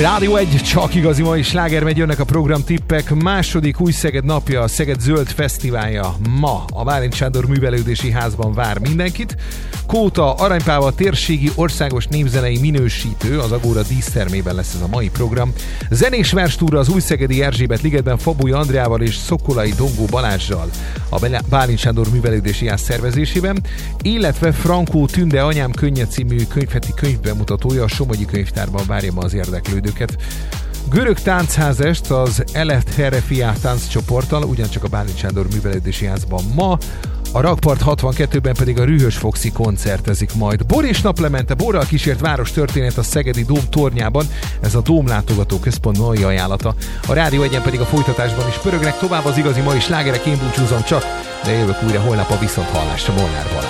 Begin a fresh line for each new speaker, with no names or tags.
Rádió 1, csak igazi mai sláger megy, jönnek a programtippek. Második Új-Szeged napja, a Szeged Zöld Fesztiválja ma a Bálint Sándor Művelődési Házban vár mindenkit. Kóta Aranypáva térségi országos népzenei minősítő, az Agóra dísztermében lesz ez a mai program. Zenés verstúra az Újszegedi Erzsébet ligetben Fabulyi Andreával és Szokolai Dongó Balázssal a Bálint Sándor Művelődési Ház szervezésében, illetve Frankó Tünde Anyám könnye című könyvheti könyvbemutatója a Somogyi Könyvtárban várja ma az érdeklődőket. Görög táncházest az Elet Herefia tánccsoporttal ugyancsak a Bálint Sándor Művelődési Házban ma, a Rakpart 62-ben pedig a Rühös Foxy koncertezik majd. Bor és naplemente, borral kísért város történet a Szegedi Dóm tornyában, ez a Dóm látogató központ mai ajánlata. A Rádió 1-en pedig a folytatásban is pörögnek tovább az igazi mai slágerek, én búcsúzom csak, de jövök újra holnap a viszonthallásra. Molnár Balázs.